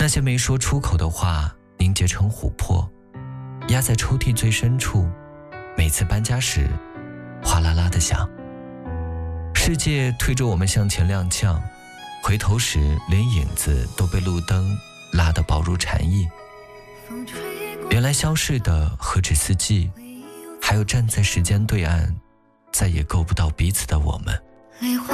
那些没说出口的话凝结成琥珀，压在抽屉最深处，每次搬家时哗啦啦地响。世界推着我们向前踉跄，回头时连影子都被路灯拉得薄如蝉翼。原来消逝的何止四季，还有站在时间对岸再也够不到彼此的我们。 梨花